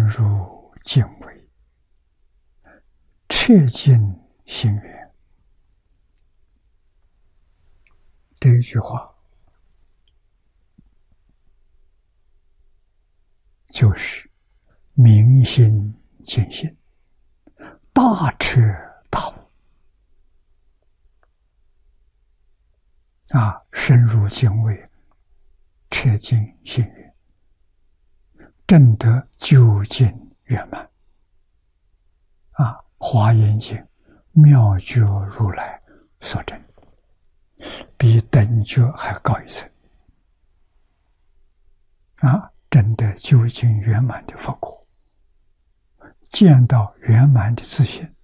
入敬畏，彻尽心愿。这一句话就是明心见性，大彻大悟深入敬畏，彻尽心愿，证得究竟圆满。华严经妙觉如来所证，比等觉还高一层。证得究竟圆满的佛果，见到圆满的自性，